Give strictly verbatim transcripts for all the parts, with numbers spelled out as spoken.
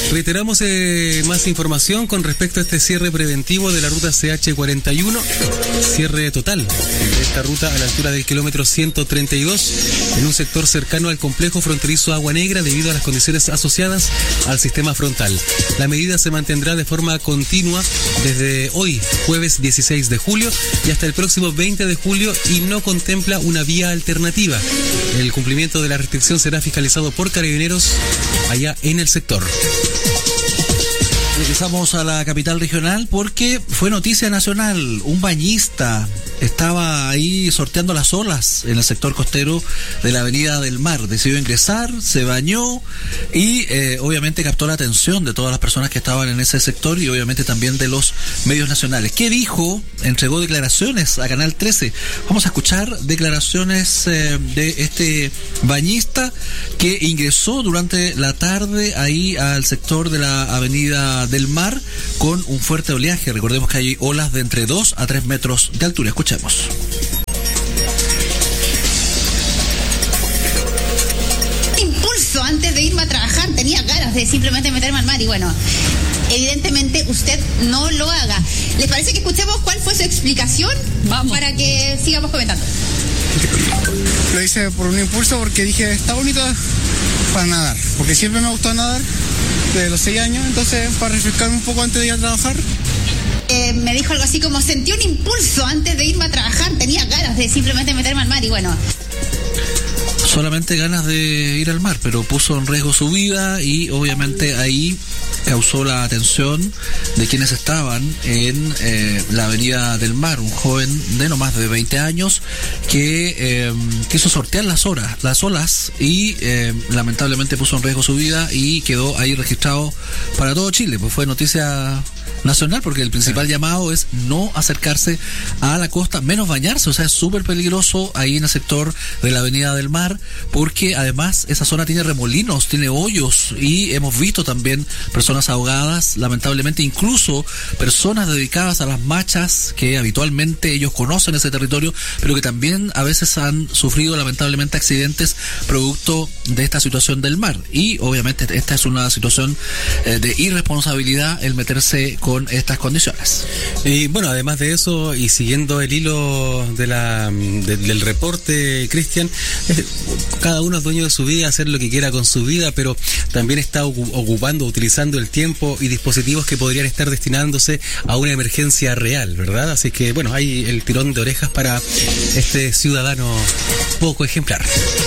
Reiteramos eh, más información con respecto a este cierre preventivo de la ruta C H cuarenta y uno, cierre total de esta ruta a la altura del kilómetro ciento treinta y dos en un sector cercano al complejo fronterizo Agua Negra debido a las condiciones asociadas al sistema frontal. La medida se mantendrá de forma continua desde hoy, jueves dieciséis de julio, y hasta el próximo veinte de julio y no contempla una vía alternativa. El cumplimiento de la restricción será fiscalizado por Carabineros allá en el sector. Regresamos a la capital regional porque fue noticia nacional. Un bañista estaba ahí sorteando las olas en el sector costero de la Avenida del Mar. Decidió ingresar, se bañó y eh, obviamente captó la atención de todas las personas que estaban en ese sector y obviamente también de los medios nacionales. ¿Qué dijo? Entregó declaraciones a Canal trece. Vamos a escuchar declaraciones eh, de este bañista que ingresó durante la tarde ahí al sector de la Avenida del Mar con un fuerte oleaje. Recordemos que hay olas de entre dos a tres metros de altura. Escuchemos. Impulso antes de irme a trabajar, tenía ganas de simplemente meterme al mar y bueno, evidentemente usted no lo haga. ¿Les parece que escuchemos cuál fue su explicación? Vamos. Para que sigamos comentando. Lo hice por un impulso porque dije, está bonito para nadar, porque siempre me ha gustado nadar desde los seis años, entonces para refrescarme un poco antes de ir a trabajar. Eh, me dijo algo así como, sentí un impulso antes de irme a trabajar, tenía ganas de simplemente meterme al mar y bueno. Solamente ganas de ir al mar, pero puso en riesgo su vida y obviamente ahí causó la atención de quienes estaban en eh, la Avenida del Mar. Un joven de no más de veinte años que eh, quiso sortear las horas, las olas y eh, lamentablemente puso en riesgo su vida y quedó ahí registrado para todo Chile. Pues fue noticia nacional porque el principal llamado es no acercarse a la costa, menos bañarse. O sea, es súper peligroso ahí en el sector de la Avenida del Mar porque además esa zona tiene remolinos, tiene hoyos y hemos visto también personas ahogadas, lamentablemente incluso personas dedicadas a las machas que habitualmente ellos conocen ese territorio, pero que también a veces han sufrido lamentablemente accidentes producto de esta situación del mar. Y obviamente esta es una situación eh, de irresponsabilidad el meterse con estas condiciones. Y bueno, además de eso, y siguiendo el hilo de la de, del reporte, Cristian, eh, cada uno es dueño de su vida, hacer lo que quiera con su vida, pero también está ocupando, utilizando el tiempo y dispositivos que podrían estar destinándose a una emergencia real, ¿verdad? Así que bueno, hay el tirón de orejas para este ciudadano poco ejemplar.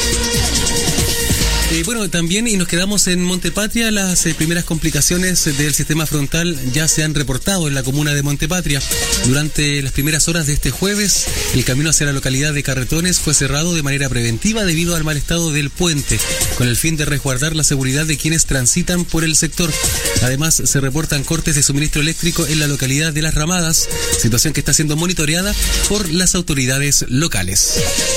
Eh, bueno, también, y nos quedamos en Montepatria, las eh, primeras complicaciones del sistema frontal ya se han reportado en la comuna de Montepatria. Durante las primeras horas de este jueves, el camino hacia la localidad de Carretones fue cerrado de manera preventiva debido al mal estado del puente, con el fin de resguardar la seguridad de quienes transitan por el sector. Además, se reportan cortes de suministro eléctrico en la localidad de Las Ramadas, situación que está siendo monitoreada por las autoridades locales.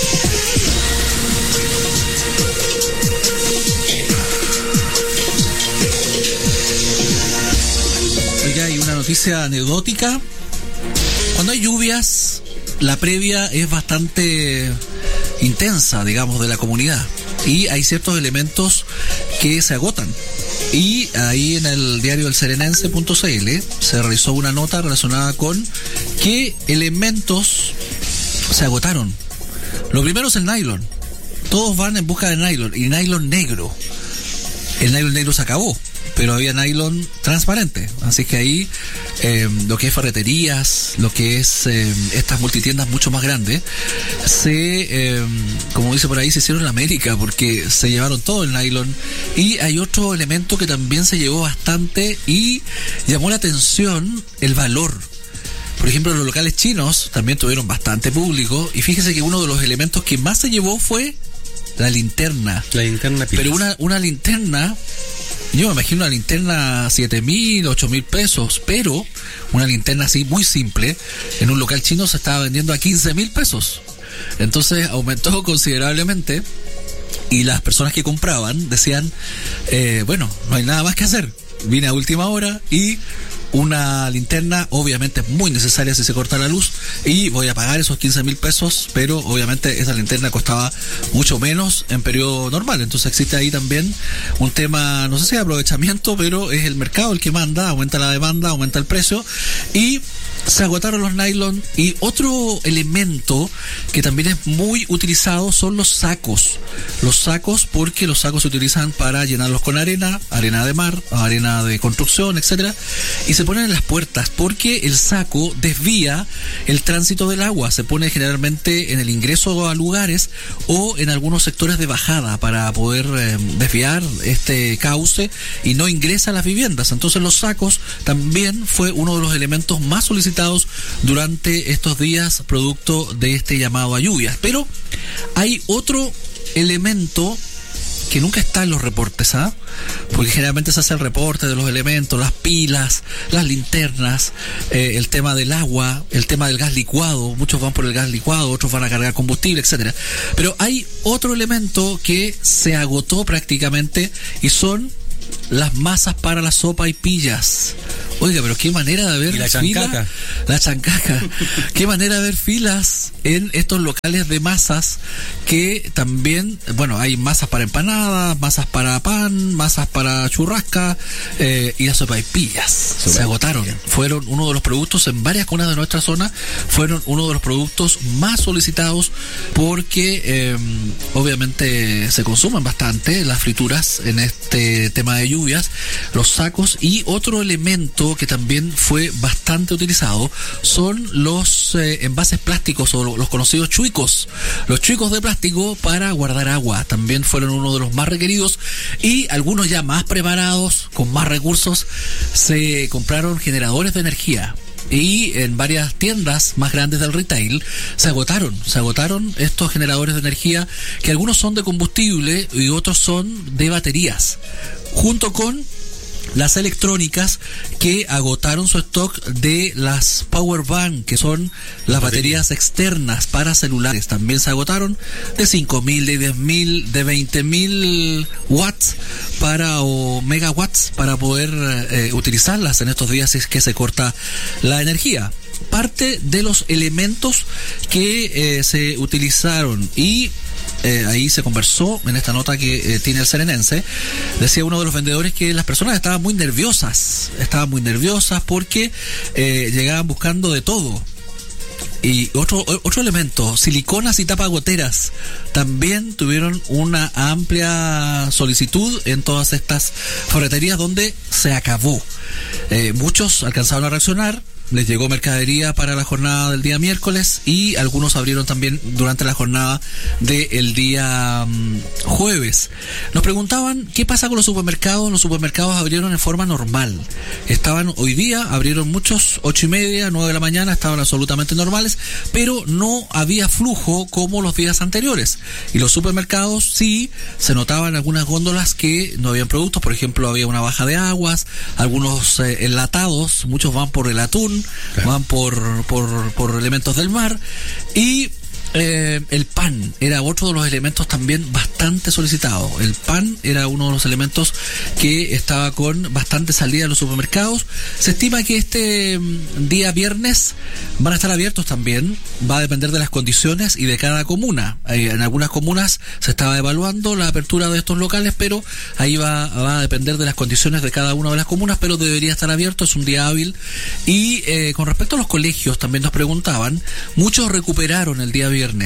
Hay una noticia anecdótica. Cuando hay lluvias, la previa es bastante intensa, digamos, de la comunidad. Y hay ciertos elementos que se agotan. Y ahí en el diario el serenense punto c l se realizó una nota relacionada con qué elementos se agotaron. Lo primero es el nylon. Todos van en busca de nylon. Y nylon negro. El nylon negro se acabó, pero había nylon transparente, así que ahí eh, lo que es ferreterías, lo que es eh, estas multitiendas mucho más grandes, se, eh, como dice por ahí, se hicieron la América porque se llevaron todo el nylon. Y hay otro elemento que también se llevó bastante y llamó la atención, el valor. Por ejemplo, los locales chinos también tuvieron bastante público y fíjese que uno de los elementos que más se llevó fue la linterna. La linterna pilas. Pero una, una linterna, yo me imagino una linterna siete mil, ocho mil pesos, pero una linterna así muy simple, en un local chino se estaba vendiendo a quince mil pesos. Entonces aumentó considerablemente y las personas que compraban decían, eh, bueno, no hay nada más que hacer. Vine a última hora y una linterna, obviamente es muy necesaria si se corta la luz, y voy a pagar esos quince mil pesos, pero obviamente esa linterna costaba mucho menos en periodo normal. Entonces existe ahí también un tema, no sé si de aprovechamiento, pero es el mercado el que manda, aumenta la demanda, aumenta el precio, y se agotaron los nylon. Y otro elemento que también es muy utilizado son los sacos. Los sacos, porque los sacos se utilizan para llenarlos con arena, arena de mar, arena de construcción, etcétera, y se ponen en las puertas porque el saco desvía el tránsito del agua. Se pone generalmente en el ingreso a lugares o en algunos sectores de bajada para poder eh, desviar este cauce y no ingresa a las viviendas. Entonces los sacos también fue uno de los elementos más solicitados durante estos días producto de este llamado a lluvias. Pero hay otro elemento que nunca está en los reportes, ¿ah? Porque generalmente se hace el reporte de los elementos, las pilas, las linternas, eh, el tema del agua, el tema del gas licuado. Muchos van por el gas licuado, otros van a cargar combustible, etcétera. Pero hay otro elemento que se agotó prácticamente y son las masas para la sopa y pillas. Oiga, pero qué manera de haber y la fila, chancaca. la chancaca, qué manera de haber filas en estos locales de masas que también, bueno, hay masas para empanadas, masas para pan, masas para churrasca eh, y las sopa y pillas. Se agotaron. Fueron uno de los productos en varias comunas de nuestra zona, fueron uno de los productos más solicitados porque eh, obviamente se consumen bastante las frituras en este tema de lluvias, los sacos. Y otro elemento que también fue bastante utilizado son los eh, envases plásticos o los conocidos chuicos, los chuicos de plástico para guardar agua. También fueron uno de los más requeridos, y algunos ya más preparados, con más recursos, se compraron generadores de energía. Y en varias tiendas más grandes del retail se agotaron, se agotaron estos generadores de energía, que algunos son de combustible y otros son de baterías, junto con las electrónicas, que agotaron su stock de las power bank, que son las baterías externas para celulares. También se agotaron de cinco mil, de diez mil, de veinte mil watts para o megawatts para poder eh, utilizarlas en estos días si es que se corta la energía. Parte de los elementos que eh, se utilizaron, y Eh, ahí se conversó en esta nota que eh, tiene el Serenense, decía uno de los vendedores que las personas estaban muy nerviosas, estaban muy nerviosas porque eh, llegaban buscando de todo. Y otro otro elemento, siliconas y tapagoteras, también tuvieron una amplia solicitud en todas estas ferreterías donde se acabó. Eh, muchos alcanzaron a reaccionar, les llegó mercadería para la jornada del día miércoles, y algunos abrieron también durante la jornada del día um, jueves. Nos preguntaban qué pasa con los supermercados. Los supermercados abrieron en forma normal. Estaban hoy día, abrieron muchos, ocho y media, nueve de la mañana, estaban absolutamente normales, pero no había flujo como los días anteriores. Y los supermercados sí se notaban algunas góndolas que no habían productos. Por ejemplo, había una baja de aguas, algunos eh, enlatados, muchos van por el atún, claro, van por, por, por elementos del mar. Y eh, el pan era otro de los elementos también bastante solicitado. El pan era uno de los elementos que estaba con bastante salida en los supermercados. Se estima que este día viernes van a estar abiertos también. Va a depender de las condiciones y de cada comuna. En algunas comunas se estaba evaluando la apertura de estos locales, pero ahí va, va a depender de las condiciones de cada una de las comunas, pero debería estar abierto. Es un día hábil. Y eh, con respecto a los colegios, también nos preguntaban, muchos recuperaron el día viernes,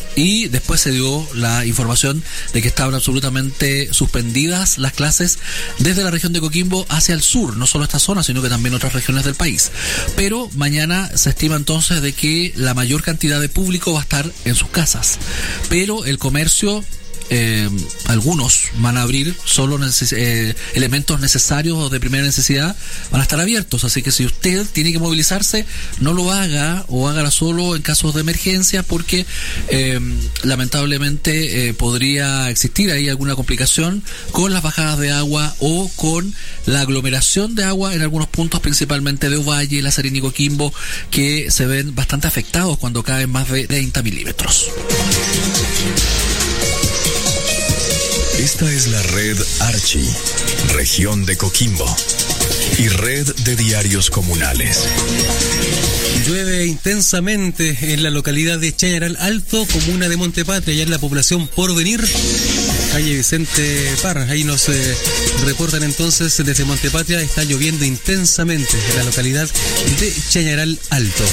y después se dio la información de que estaban absolutamente suspendidas las clases desde la región de Coquimbo hacia el sur, no solo esta zona, sino que también otras regiones del país. Pero mañana se estima entonces de que la mayor cantidad de público va a estar en sus casas, pero el comercio, Eh, algunos van a abrir solo neces- eh, elementos necesarios de primera necesidad, van a estar abiertos. Así que si usted tiene que movilizarse, no lo haga, o hágala solo en casos de emergencia, porque eh, lamentablemente eh, podría existir ahí alguna complicación con las bajadas de agua o con la aglomeración de agua en algunos puntos, principalmente de Ovalle, La Serena y Coquimbo, que se ven bastante afectados cuando caen más de treinta milímetros. Esta es la red Archi, región de Coquimbo y red de diarios comunales. Llueve intensamente en la localidad de Chañaral Alto, comuna de Montepatria, allá en la población Porvenir, calle Vicente Parra. Ahí nos eh, reportan entonces desde Montepatria, está lloviendo intensamente en la localidad de Chañaral Alto.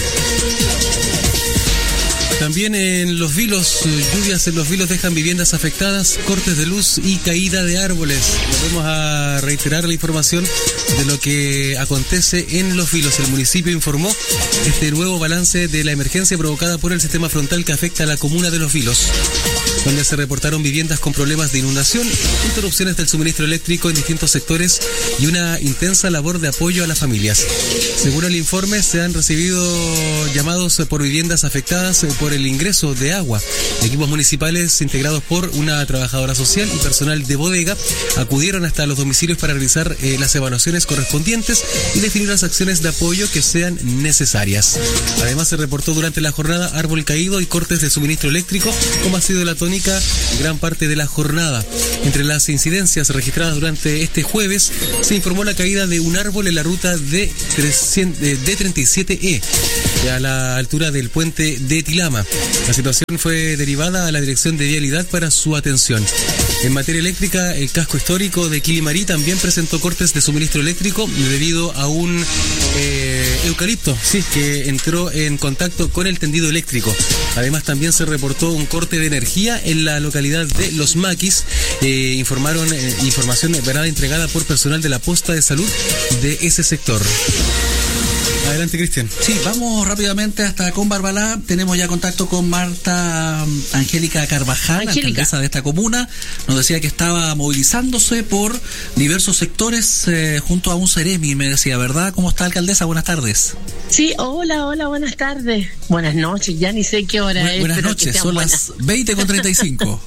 También en Los Vilos, lluvias en Los Vilos dejan viviendas afectadas, cortes de luz y caída de árboles. Volvemos a reiterar la información de lo que acontece en Los Vilos. El municipio informó este nuevo balance de la emergencia provocada por el sistema frontal que afecta a la comuna de Los Vilos, donde se reportaron viviendas con problemas de inundación, interrupciones del suministro eléctrico en distintos sectores y una intensa labor de apoyo a las familias. Según el informe, se han recibido llamados por viviendas afectadas por el ingreso de agua. Equipos municipales integrados por una trabajadora social y personal de bodega acudieron hasta los domicilios para realizar eh, las evaluaciones correspondientes y definir las acciones de apoyo que sean necesarias. Además, se reportó durante la jornada árbol caído y cortes de suministro eléctrico, como ha sido la tónica gran parte de la jornada. Entre las incidencias registradas durante este jueves, se informó la caída de un árbol en la ruta D treinta y siete E, a la altura del puente de Tilama. La situación fue derivada a la Dirección de Vialidad para su atención. En materia eléctrica, el casco histórico de Quilimarí también presentó cortes de suministro eléctrico debido a un eh, eucalipto, sí, que entró en contacto con el tendido eléctrico. Además, también se reportó un corte de energía en la localidad de Los Maquis. Eh, informaron eh, información verdad entregada por personal de la posta de salud de ese sector. Adelante, Cristian. Sí, vamos rápidamente hasta con Barbalá. Tenemos ya contacto con Marta Angélica Carvajal, Angélica, alcaldesa de esta comuna. Nos decía que estaba movilizándose por diversos sectores eh, junto a un Ceremi, me decía, ¿verdad? ¿Cómo está, alcaldesa? Buenas tardes. Sí, hola, hola, buenas tardes. Buenas noches, ya ni sé qué hora Bu- es. Buenas noches, son buenas. Las veinte con treinta y cinco.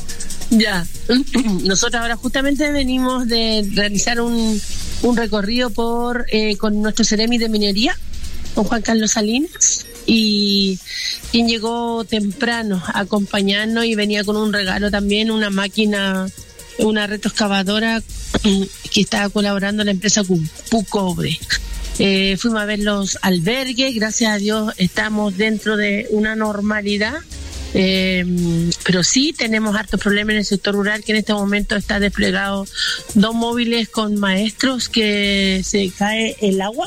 Ya, nosotros ahora justamente venimos de realizar un, un recorrido por eh, con nuestro Ceremi de Minería, con Juan Carlos Salinas, y quien llegó temprano a acompañarnos y venía con un regalo también, una máquina, una retroexcavadora que estaba colaborando la empresa Pucobre. Eh, fuimos a ver los albergues, gracias a Dios estamos dentro de una normalidad. Eh, pero sí tenemos hartos problemas en el sector rural, que en este momento está desplegado dos móviles con maestros que se cae el agua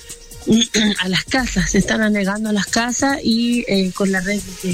a las casas, se están anegando a las casas y eh, con la red de...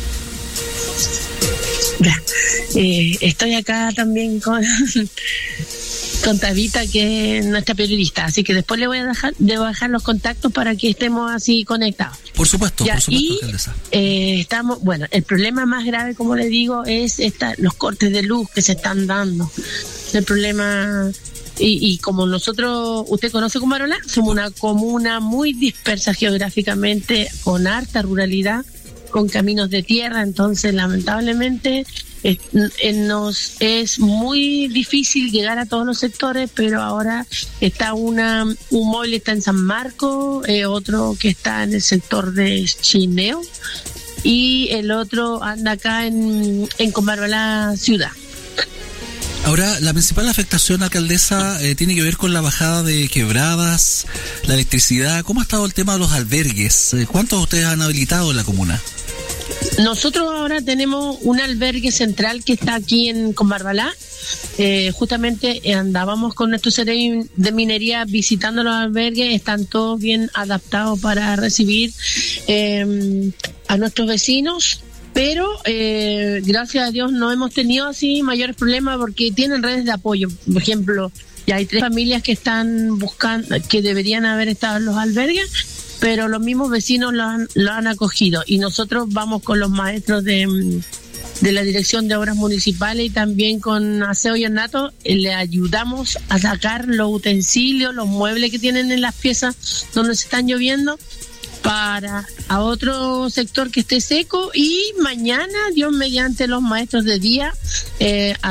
Ya. Eh, estoy acá también con con Tabita, que es nuestra periodista, así que después le voy a dejar, le voy a dejar los contactos para que estemos así conectados. Por supuesto, ya, por supuesto, y, alcaldesa. Eh, estamos, bueno, el problema más grave, como le digo, es esta, los cortes de luz que se están dando. El problema, y, y como nosotros, usted conoce Comarola, somos una comuna muy dispersa geográficamente, con harta ruralidad, con caminos de tierra, entonces lamentablemente es, nos es muy difícil llegar a todos los sectores, pero ahora está una un móvil está en San Marcos, eh, otro que está en el sector de Chineo y el otro anda acá en, en Comarbalá ciudad. Ahora, la principal afectación, alcaldesa, eh, tiene que ver con la bajada de quebradas, la electricidad. ¿Cómo ha estado el tema de los albergues? ¿Cuántos ustedes han habilitado en la comuna? Nosotros ahora tenemos un albergue central que está aquí en Combarbalá. Eh, justamente andábamos con nuestro Ceremi de minería visitando los albergues, están todos bien adaptados para recibir eh, a nuestros vecinos, pero eh, gracias a Dios no hemos tenido así mayores problemas porque tienen redes de apoyo. Por ejemplo, ya hay tres familias que están buscando, que deberían haber estado en los albergues, pero los mismos vecinos lo han, lo han acogido, y nosotros vamos con los maestros de, de la Dirección de Obras Municipales y también con Aseo y Ornato, eh, le ayudamos a sacar los utensilios, los muebles que tienen en las piezas donde se están lloviendo, para a otro sector que esté seco, y mañana, Dios mediante, los maestros de día eh, a,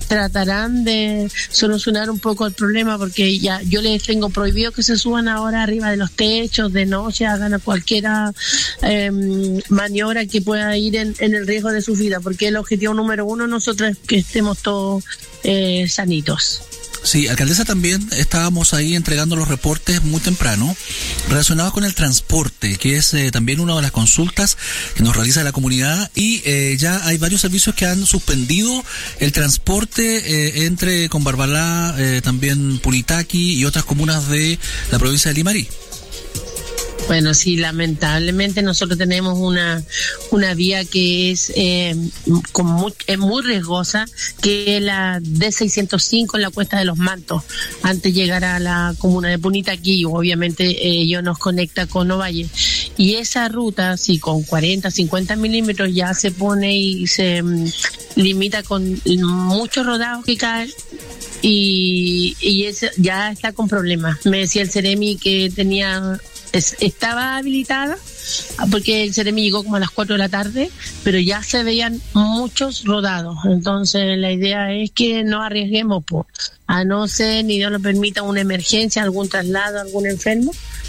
tratarán de solucionar un poco el problema, porque ya yo les tengo prohibido que se suban ahora arriba de los techos de noche, hagan cualquier eh, maniobra que pueda ir en, en el riesgo de su vida, porque el objetivo número uno nosotros es que estemos todos eh, sanitos. Sí, alcaldesa, también estábamos ahí entregando los reportes muy temprano relacionados con el transporte, que es eh, también una de las consultas que nos realiza la comunidad, y eh, ya hay varios servicios que han suspendido el transporte eh, entre Combarbalá, eh, también Punitaqui y otras comunas de la provincia de Limarí. Bueno, sí, lamentablemente nosotros tenemos una una vía que es eh, con muy, es muy riesgosa, que es la D seiscientos cinco en la Cuesta de los Mantos, antes de llegar a la comuna de Punitaqui. Obviamente eh, ello nos conecta con Ovalle. Y esa ruta, sí, con cuarenta, cincuenta milímetros ya se pone y se um, limita con muchos rodados que caen. Y, y eso ya está con problemas. Me decía el Ceremi que tenía... Es, estaba habilitada porque el Ceremi llegó como a las cuatro de la tarde, pero ya se veían muchos rodados. Entonces la idea es que no arriesguemos, po, a no ser, ni Dios lo permita, una emergencia, algún traslado, algún enfermo,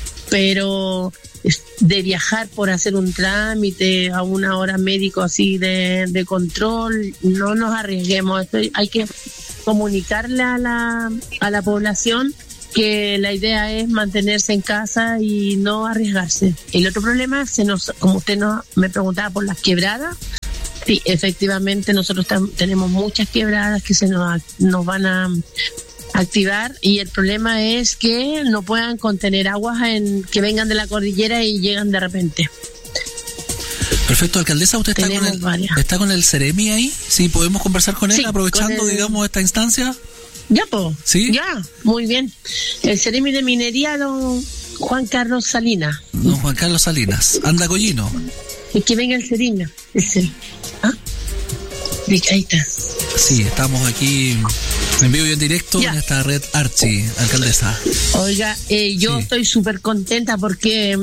pero de viajar por hacer un trámite a una hora médico así de, de control, no nos arriesguemos. Esto hay que comunicarle a la, a la población que la idea es mantenerse en casa y no arriesgarse. El otro problema, se nos, como usted nos, me preguntaba por las quebradas, sí, efectivamente nosotros tam, tenemos muchas quebradas que se nos, nos van a activar, y el problema es que no puedan contener aguas en, que vengan de la cordillera y llegan de repente. Perfecto, alcaldesa, usted está con, el, está con el Ceremi ahí, sí, podemos conversar con él, sí, aprovechando, con el... digamos, esta instancia. Ya, po. ¿Sí? Ya, muy bien. El Ceremi de Minería, don Juan Carlos Salinas. Don Juan Carlos Salinas, anda Collino. Y que venga el Ceremi. Ese. ¿Ah? Ahí está. Sí, estamos aquí en vivo y en directo ya. En esta red Archi, alcaldesa. Oiga, eh, yo sí. estoy súper contenta porque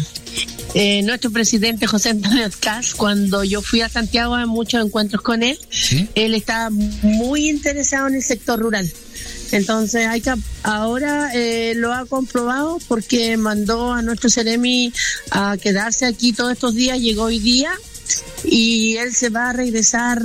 eh, nuestro presidente José Antonio Caz, cuando yo fui a Santiago en muchos encuentros con él, ¿sí? Él está muy interesado en el sector rural. Entonces hay que, ahora eh, lo ha comprobado porque mandó a nuestro Ceremi a quedarse aquí todos estos días, llegó hoy día y él se va a regresar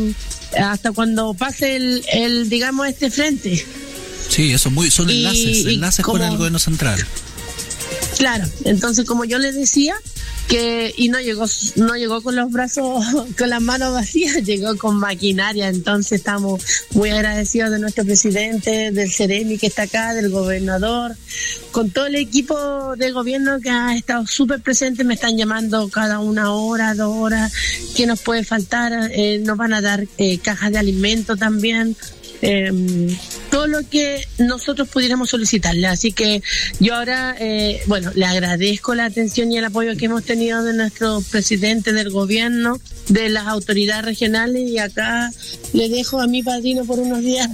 hasta cuando pase el, el digamos, este frente. Sí, eso muy, son y, enlaces, y enlaces como, con el gobierno central. Claro, entonces como yo les decía, que y no llegó no llegó con los brazos, con las manos vacías, llegó con maquinaria. Entonces estamos muy agradecidos de nuestro presidente, del Ceremi que está acá, del gobernador, con todo el equipo de gobierno que ha estado súper presente. Me están llamando cada una hora, dos horas, que nos puede faltar, eh, nos van a dar eh, cajas de alimento también. Eh, todo lo que nosotros pudiéramos solicitarle. Así que yo ahora, eh, bueno, le agradezco la atención y el apoyo que hemos tenido de nuestro presidente, del gobierno, de las autoridades regionales, y acá le dejo a mi padrino por unos días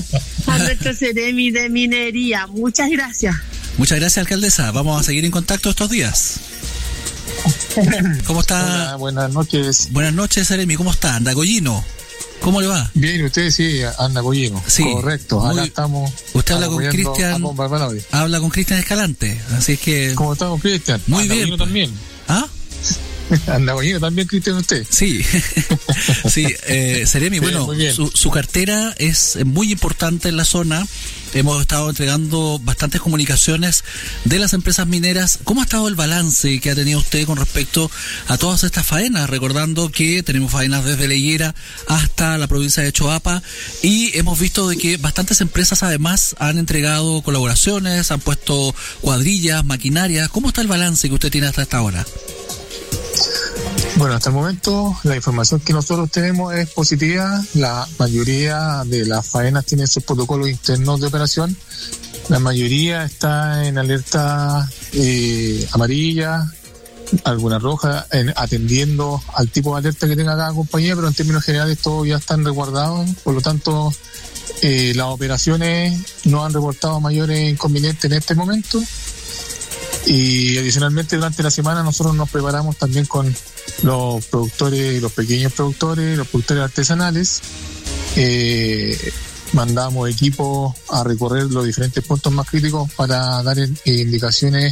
a nuestro Ceremi de Minería. Muchas gracias. Muchas gracias, alcaldesa. Vamos a seguir en contacto estos días. ¿Cómo está? Hola, buenas noches. Buenas noches, Ceremi. ¿Cómo está? Anda Goyino. ¿Cómo le va? Bien, usted sí, anda Collino. Sí. Correcto, acá Muy, estamos. Usted habla con Cristian. Habla con Cristian Escalante, así es que. ¿Cómo estamos, Cristian? Muy anda bien. Pues. También. ¿Ah? Anda Collino también, Cristian, usted. Sí, sí, eh, Ceremi, bueno, su, su cartera es muy importante en la zona. Hemos estado entregando bastantes comunicaciones de las empresas mineras. ¿Cómo ha estado el balance que ha tenido usted con respecto a todas estas faenas? Recordando que tenemos faenas desde La Higuera hasta la provincia de Choapa, y hemos visto de que bastantes empresas además han entregado colaboraciones, han puesto cuadrillas, maquinarias. ¿Cómo está el balance que usted tiene hasta esta hora? Bueno, hasta el momento la información que nosotros tenemos es positiva. La mayoría de las faenas tienen sus protocolos internos de operación. La mayoría está en alerta eh, amarilla, alguna roja, en, atendiendo al tipo de alerta que tenga cada compañía, pero en términos generales todos ya están resguardados. Por lo tanto, eh, las operaciones no han reportado mayores inconvenientes en este momento. Y adicionalmente durante la semana nosotros nos preparamos también con los productores, los pequeños productores, los productores artesanales, eh, mandamos equipos a recorrer los diferentes puntos más críticos para dar eh, indicaciones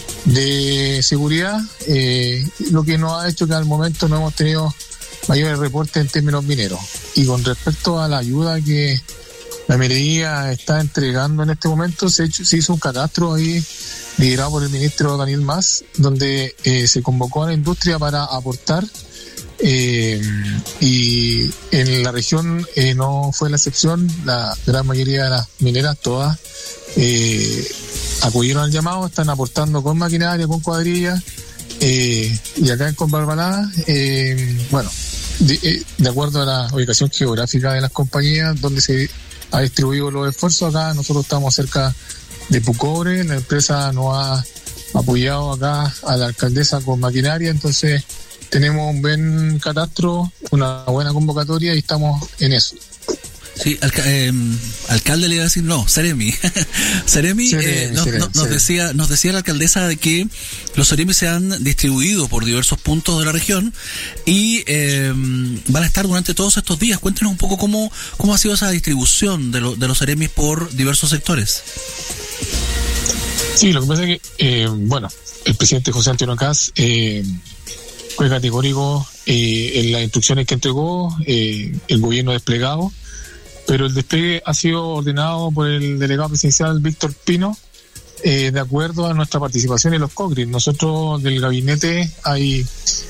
de seguridad, eh, lo que nos ha hecho que al momento no hemos tenido mayores reportes en términos mineros. Y con respecto a la ayuda que la minería está entregando en este momento, se, hecho, se hizo un catastro ahí liderado por el ministro Daniel Mas, donde eh, se convocó a la industria para aportar, eh, y en la región eh, no fue la excepción. La gran mayoría de las mineras, todas, eh, acudieron al llamado, están aportando con maquinaria, con cuadrillas, eh, y acá en Combarbalá, eh, bueno, de, eh, de acuerdo a la ubicación geográfica de las compañías donde se ha distribuido los esfuerzos, acá nosotros estamos cerca de Pucobre, la empresa nos ha apoyado acá a la alcaldesa con maquinaria, entonces tenemos un buen catastro, una buena convocatoria y estamos en eso. Sí, alca- eh, alcalde le iba a decir, no, Seremi. Seremi, Seremi, eh, nos, Seremi, nos, nos Seremi. decía, nos decía la alcaldesa de que los Seremi se han distribuido por diversos puntos de la región y eh, van a estar durante todos estos días. Cuéntenos un poco cómo, cómo ha sido esa distribución de, lo, de los Seremis por diversos sectores. Sí, lo que pasa es que, eh, bueno, el presidente José Antonio Caz eh, fue categórico eh, en las instrucciones que entregó, eh, el gobierno desplegado, pero el despliegue ha sido ordenado por el delegado presidencial Víctor Pino, eh, de acuerdo a nuestra participación en los COGRID. Nosotros del gabinete hay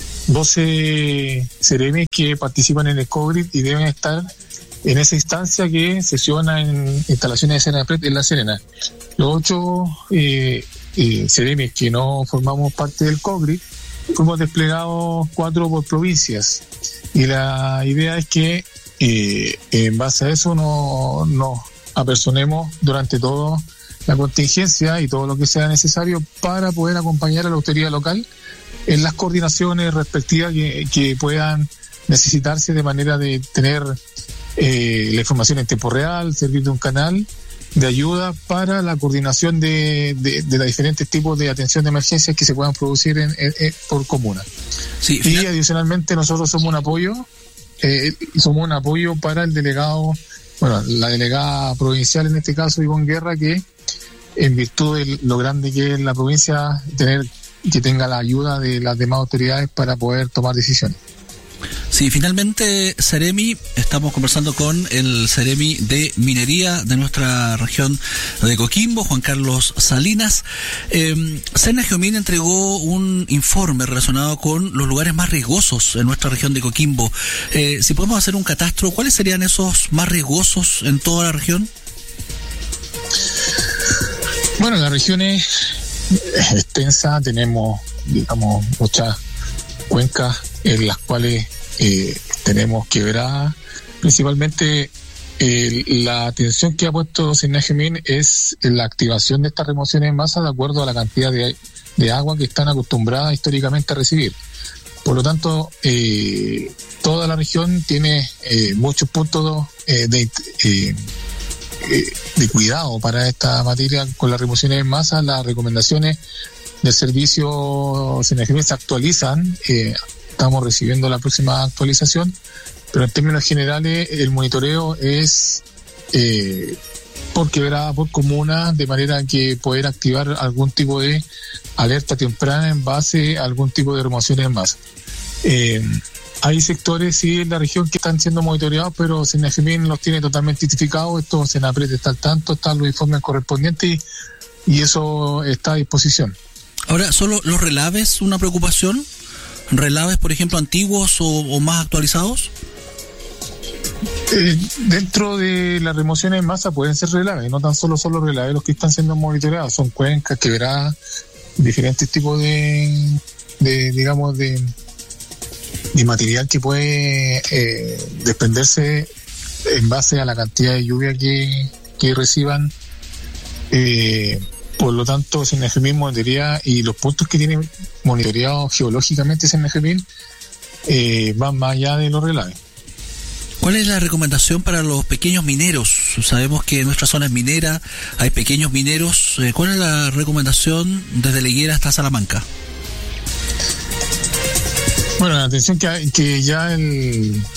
doce Seremis que participan en el COGRID y deben estar en esa instancia que sesiona en instalaciones de Senapred en La Serena. Los ocho eh, eh, Seremis que no formamos parte del COGRID fuimos desplegados cuatro por provincias, y la idea es que Eh, en base a eso nos no apersonemos durante toda la contingencia y todo lo que sea necesario para poder acompañar a la autoridad local en las coordinaciones respectivas que, que puedan necesitarse, de manera de tener eh, la información en tiempo real, servir de un canal de ayuda para la coordinación de, de, de los diferentes tipos de atención de emergencias que se puedan producir en, en, en, por comuna. Sí, y final... adicionalmente nosotros somos un apoyo Eh, somos un apoyo para el delegado, bueno, la delegada provincial en este caso, Ivonne Guerra, que en virtud de lo grande que es la provincia, tener que tenga la ayuda de las demás autoridades para poder tomar decisiones. Sí, finalmente, Seremi, estamos conversando con el Seremi de Minería de nuestra región de Coquimbo, Juan Carlos Salinas. Eh, Senageomin entregó un informe relacionado con los lugares más riesgosos en nuestra región de Coquimbo. Eh, si podemos hacer un catastro, ¿cuáles serían esos más riesgosos en toda la región? Bueno, la región es extensa, tenemos, digamos, muchas cuencas en las cuales eh, tenemos quebradas. Principalmente eh, la atención que ha puesto Senagemin es la activación de estas remociones en masa de acuerdo a la cantidad de, de agua que están acostumbradas históricamente a recibir. Por lo tanto, eh, toda la región tiene eh, muchos puntos eh, de, eh, de cuidado para esta materia con las remociones en masa. Las recomendaciones del servicio Senagemin se actualizan, eh, estamos recibiendo la próxima actualización, pero en términos generales el monitoreo es eh, por quebrada, por comuna, de manera que poder activar algún tipo de alerta temprana en base a algún tipo de remociones en masa. Eh, hay sectores sí en la región que están siendo monitoreados, pero Senagemin los tiene totalmente identificados. Esto Senapred está al tanto, están los informes correspondientes y, y eso está a disposición. Ahora, ¿solo los relaves una preocupación? ¿Relaves, por ejemplo, antiguos o, o más actualizados? Eh, dentro de las remociones en masa pueden ser relaves, no tan solo son los relaves los que están siendo monitoreados, son cuencas, quebradas, diferentes tipos de, de digamos, de, de material que puede eh, desprenderse en base a la cantidad de lluvia que, que reciban. Eh, por lo tanto, Senagemin monitorea, y los puntos que tienen monitoreados geológicamente Senagemin eh, van más allá de los relaves. ¿Cuál es la recomendación para los pequeños mineros? Sabemos que en nuestra zona es minera, hay pequeños mineros. ¿Cuál es la recomendación desde La Higuera hasta Salamanca? Bueno, la atención que, que ya el,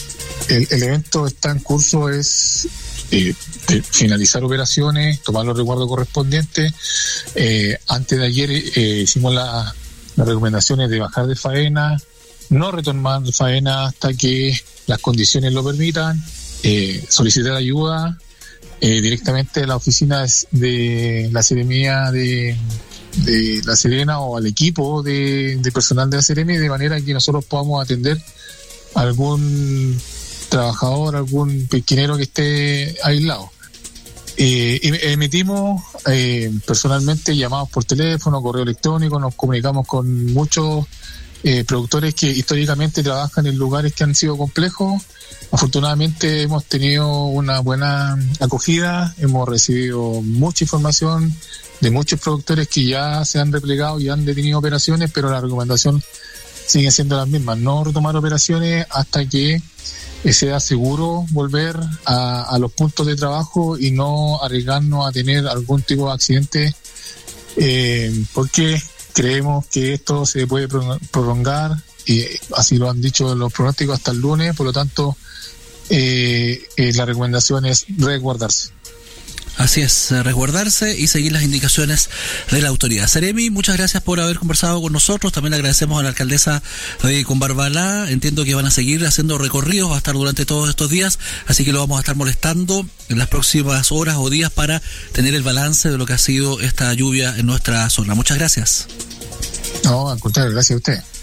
el, el evento está en curso es eh, finalizar operaciones, tomar los resguardos correspondientes. Eh, antes de ayer eh, hicimos la, las recomendaciones de bajar de faena, no retomar faena hasta que las condiciones lo permitan, eh, solicitar ayuda eh, directamente a la oficina de la Seremía de, de La Serena o al equipo de, de personal de la Seremía, de manera que nosotros podamos atender a algún trabajador, algún pesquinero que esté aislado. Eh, emitimos eh, personalmente llamados por teléfono, correo electrónico, nos comunicamos con muchos eh, productores que históricamente trabajan en lugares que han sido complejos. Afortunadamente hemos tenido una buena acogida, hemos recibido mucha información de muchos productores que ya se han replegado y han detenido operaciones, pero la recomendación sigue siendo la misma: no retomar operaciones hasta que sea seguro volver a, a los puntos de trabajo y no arriesgarnos a tener algún tipo de accidente, eh, porque creemos que esto se puede prolongar, y así lo han dicho los pronósticos, hasta el lunes. Por lo tanto, eh, eh, la recomendación es resguardarse. Así es, resguardarse y seguir las indicaciones de la autoridad. Seremi, muchas gracias por haber conversado con nosotros. También le agradecemos a la alcaldesa de Combarbalá. Entiendo que van a seguir haciendo recorridos, va a estar durante todos estos días, así que lo vamos a estar molestando en las próximas horas o días para tener el balance de lo que ha sido esta lluvia en nuestra zona. Muchas gracias. No, al contrario, gracias a usted.